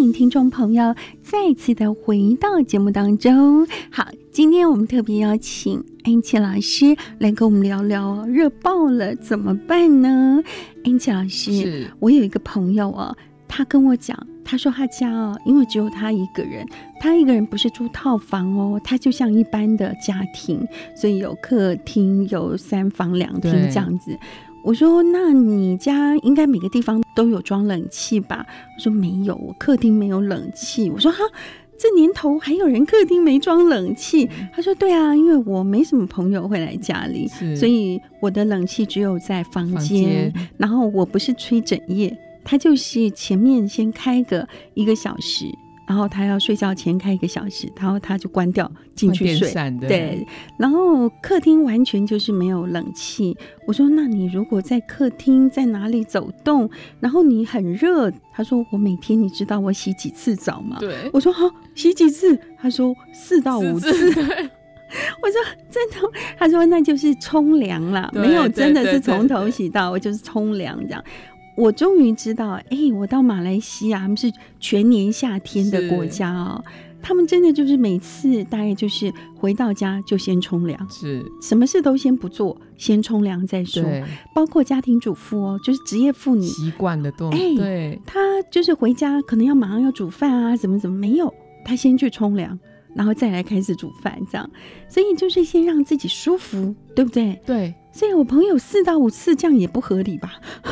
迎听众朋友再次的回到节目当中。好，今天我们特别邀请安琪老师来跟我们聊聊热爆了怎么办呢？安琪老师，我有一个朋友哦，他跟我讲，他说他家哦，因为只有他一个人，他一个人不是住套房哦，他就像一般的家庭，所以有客厅，有3房2厅这样子。我说那你家应该每个地方都有装冷气吧？我说没有，我客厅没有冷气。我说哈，这年头还有人客厅没装冷气？他说对啊，因为我没什么朋友会来家里，所以我的冷气只有在房间，然后我不是吹整夜，他就是前面先开个1个小时，然后他要睡觉前开1个小时，然后他就关掉进去睡。对，然后客厅完全就是没有冷气。我说那你如果在客厅在哪里走动，然后你很热，他说我每天你知道我洗几次澡吗？对，我说好，洗几次？他说4到5次。我说真的？他说那就是冲凉啦，没有真的是从头洗到尾，就是冲凉这样。我终于知道，我到马来西亚，他们是全年夏天的国家哦，他们真的就是每次大概就是回到家就先冲凉，是什么事都先不做，先冲凉再说。包括家庭主妇哦，就是职业妇女习惯的动作，对， 她就是回家可能马上要煮饭啊，怎么没有，她先去冲凉，然后再来开始煮饭，这样，所以就是先让自己舒服，对不对？对。所以我朋友4到5次这样也不合理吧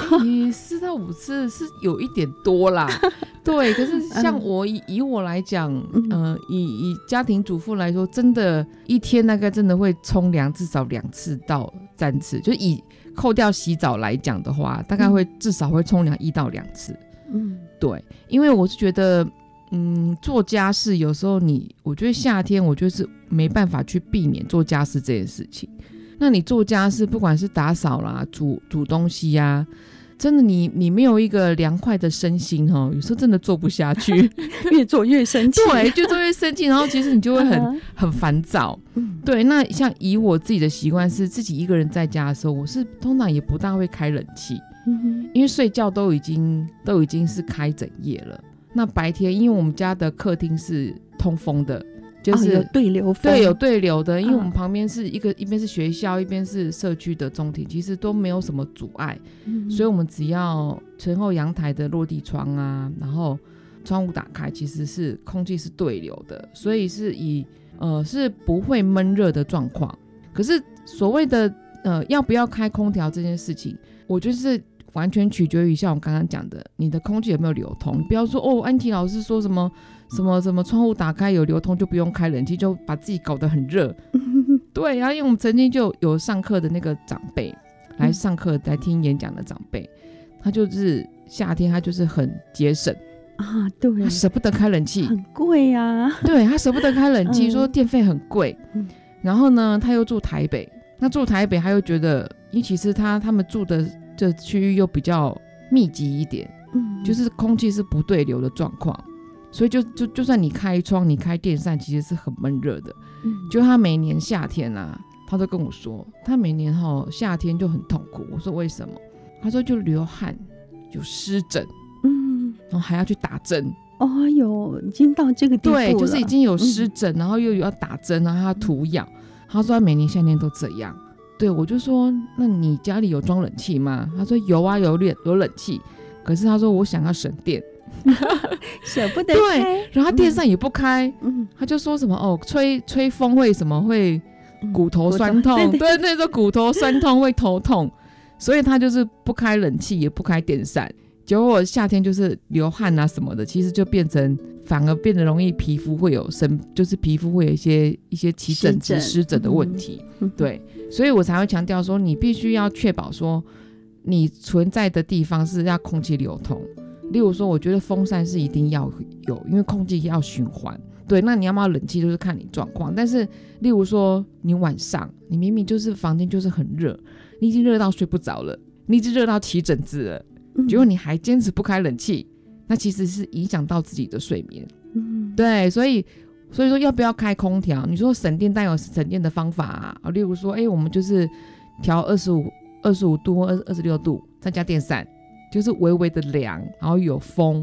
？4到5次是有一点多啦，对。可是像我以我来讲，以家庭主妇来说，真的一天大概真的会冲凉至少2次到3次，就以扣掉洗澡来讲的话，大概会至少会冲凉1到2次。对，因为我是觉得。做家事有时候我觉得夏天我就是没办法去避免做家事这件事情。那你做家事不管是打扫啦、煮东西啊，真的你没有一个凉快的身心有时候真的做不下去越做越生气。 对，越做越生气，然后其实你就会很烦躁。对，那像以我自己的习惯是自己一个人在家的时候，我是通常也不大会开冷气，因为睡觉都已经是开整夜了。那白天因为我们家的客厅是通风的，就是有对流风， 对，有对流的，因为我们旁边是一边是学校，一边是社区的中庭，其实都没有什么阻碍，所以我们只要前后阳台的落地窗啊，然后窗户打开，其实是空气是对流的，所以是是不会闷热的状况。可是所谓的要不要开空调这件事情，我觉得是完全取决于像我刚刚讲的，你的空气有没有流通。你不要说安琪老师说什么窗户打开有流通就不用开冷气，就把自己搞得很热。对啊，因为我们曾经就有上课的那个长辈来上课来听演讲的长辈，他就是夏天他就是很节省啊，对， 他舍不得开冷气， 很贵啊。 对，他舍不得开冷气，说电费很贵。然后呢，他又住台北，那住台北他又觉得，因为其实他们住的这区域又比较密集一点，就是空气是不对流的状况，所以就算你开窗你开电扇，其实是很闷热的。就他每年夏天啊，他都跟我说他每年夏天就很痛苦。我说为什么？他说就流汗有湿疹，然后还要去打针。 已经到这个地步了。 对，就是已经有湿疹，然后又要打针，然后他涂药。他说他每年夏天都这样。对，我就说那你家里有装冷气吗？他说有啊，有冷气，可是他说我想要省电舍不得开。 对，然后他电扇也不开，他就说什么吹风会什么会骨头酸痛，对，那时候骨头酸痛会头痛，所以他就是不开冷气也不开电扇。结果夏天就是流汗啊什么的，其实就反而变得容易皮肤会有就是皮肤会有一些起疹子湿疹的问题。对，所以我才会强调说你必须要确保说你存在的地方是要空气流通。例如说我觉得风扇是一定要有，因为空气要循环。对，那你要不要冷气就是看你状况。但是例如说你晚上你明明就是房间就是很热，你已经热到睡不着了，你已经热到起疹子了，结果你还坚持不开冷气，那其实是影响到自己的睡眠。对，所以说要不要开空调？你说省电当然有省电的方法啊，例如说我们就是调25度或26度，再加电扇，就是微微的凉，然后有风，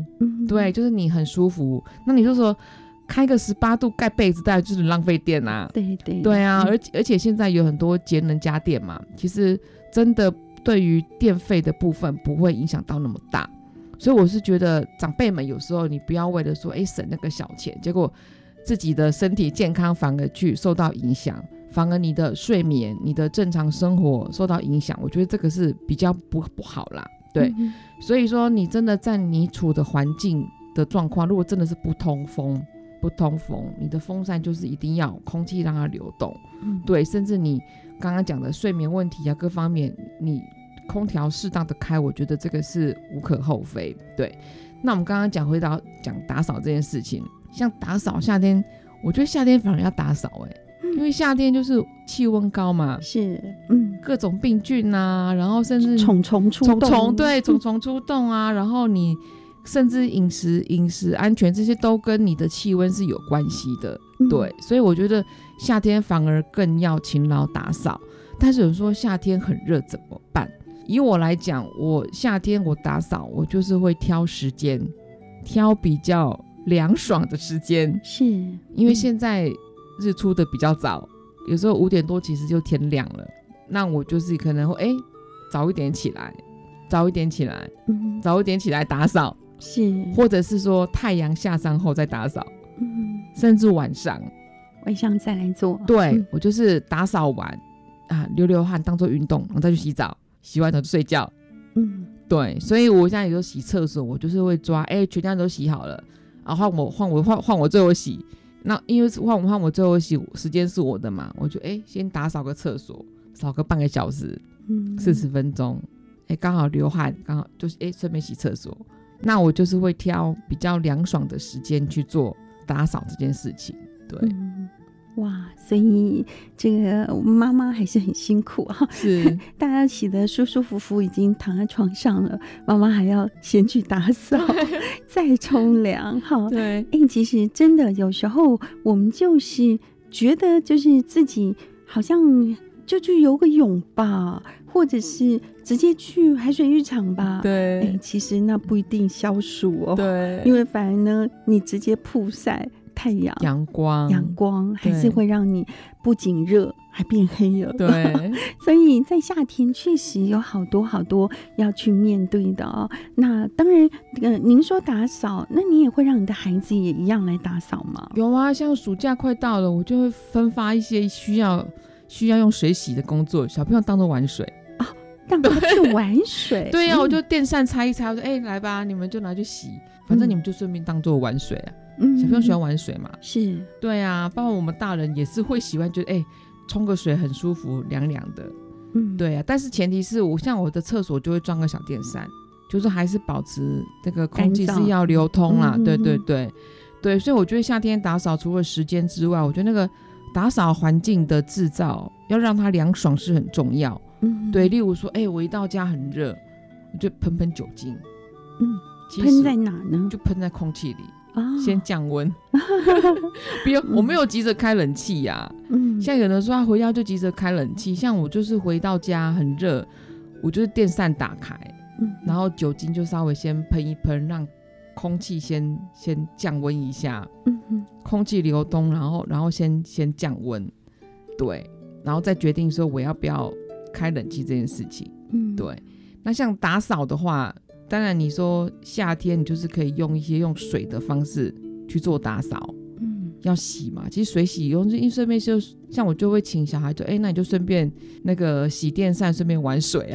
对，就是你很舒服。那你就说开个18度盖被子，大概就是浪费电啊。对啊，而且现在有很多节能家电嘛，其实真的对于电费的部分不会影响到那么大。所以我是觉得长辈们有时候你不要为了说省那个小钱，结果自己的身体健康反而去受到影响，反而你的睡眠你的正常生活受到影响，我觉得这个是比较不好啦。对，所以说你真的在你处的环境的状况，如果真的是不通风，你的风扇就是一定要空气让它流动。对，甚至你刚刚讲的睡眠问题啊，各方面你空调适当的开，我觉得这个是无可厚非。对，那我们刚刚回到讲打扫这件事情，像打扫夏天，我觉得夏天反而要打扫因为夏天就是气温高嘛， 是各种病菌啊，然后甚至虫出动， 对，虫出动啊，然后你甚至饮食安全这些都跟你的气温是有关系的。对，所以我觉得夏天反而更要勤劳打扫。但是有人说夏天很热怎么办？以我来讲，我夏天我打扫，我就是会挑时间，挑比较凉爽的时间， 是因为现在日出的比较早，有时候5点多其实就天亮了，那我就是可能会早一点起来早一点起来打扫， 是， 或者是说太阳下山后再打扫，甚至晚上再来做。 对，我就是打扫完流汗当做运动，然后再去洗澡，洗完头就睡觉。对，所以我现在有时候洗厕所，我就是会抓全家都洗好了，然后换我最后洗。那因为换我最后洗时间是我的嘛，我就先打扫个厕所，扫个半个小时，40分钟，刚好流汗，刚好就是顺便洗厕所。那我就是会挑比较凉爽的时间去做打扫这件事情。对， 哇，所以这个妈妈还是很辛苦是大家洗得舒舒服服，已经躺在床上了，妈妈还要先去打扫再冲凉。 对， 其实真的有时候我们就是觉得就是自己好像就去游个泳吧，或者是直接去海水浴场吧。 对， 其实那不一定消暑对， 因为反而呢，你直接曝晒太阳阳光还是会让你不仅热还变黑了。 对， 所以在夏天确实有好多要去面对的那当然您说打扫，那你也会让你的孩子也一样来打扫吗？ 有啊，像暑假快到了，我就会分发一些需要用水洗的工作，小朋友当作玩水让他去玩水。 对啊，我就电扇拆一拆，我说来吧，你们就拿去洗，反正你们就顺便当作玩水小朋友喜欢玩水嘛。 是， 对啊，包括我们大人也是会喜欢，觉得冲个水很舒服，凉凉的。对啊，但是前提是像我的厕所就会装个小电扇，就是还是保持那个空气是要流通啦。对，所以我觉得夏天打扫除了时间之外，我觉得那个打扫环境的制造要让它凉爽是很重要。对，例如说我一到家很热，我就喷酒精。 喷在哪呢？ 就喷在空气里先降温我没有急着开冷气像有人说他回家就急着开冷气，像我就是回到家很热，我就是电扇打开，然后酒精就稍微先喷一喷，让空气先降温一下，空气流动，然后先降温。对，然后再决定说我要不要开冷气这件事情。对，那像打扫的话，当然你说夏天你就是可以用一些用水的方式去做打扫，要洗嘛，其实水洗用顺便就像我就会请小孩就那你就顺便那个洗电扇顺便玩水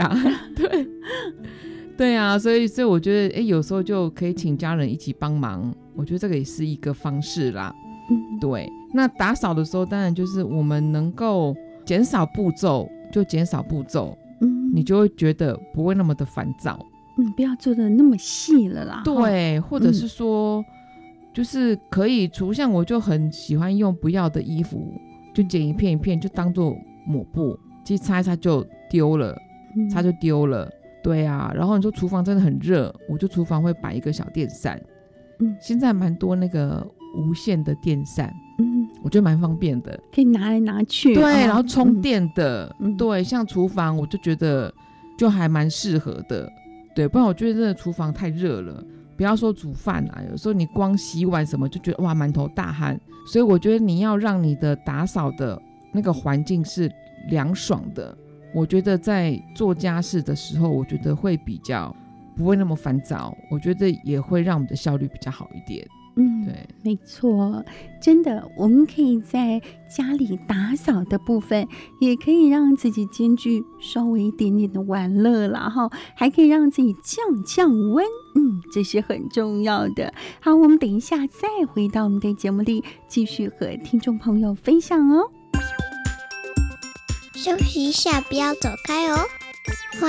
对啊，所以我觉得有时候就可以请家人一起帮忙，我觉得这个也是一个方式啦。对，那打扫的时候当然就是我们能够减少步骤就减少步骤，你就会觉得不会那么的烦躁。 不要做的那么细了啦。对， 或者是说就是可以像我就很喜欢用不要的衣服就剪一片一片就当做抹布，其实擦一擦就丢了，擦就丢了。对啊，然后你说厨房真的很热，我就厨房会摆一个小电扇。现在蛮多那个无线的电扇，我觉得蛮方便的， 可以拿来拿去。 对，然后充电的。对，像厨房我就觉得就还蛮适合的。对，不然我觉得这个厨房太热了， 不要说煮饭啊，有时候你光洗碗什么就觉得哇满头大汗，所以我觉得你要让你的打扫的那个环境是凉爽的，我觉得在做家事的时候，我觉得会比较不会那么烦躁，我觉得也会让我们的效率比较好一点。对， 没错，真的，我们可以在家里打扫的部分，也可以让自己兼具稍微一点点的玩乐啦，还可以让自己降温，这是很重要的。好，我们等一下再回到我们的节目里，继续和听众朋友分享哦。 休息一下，不要走开哦。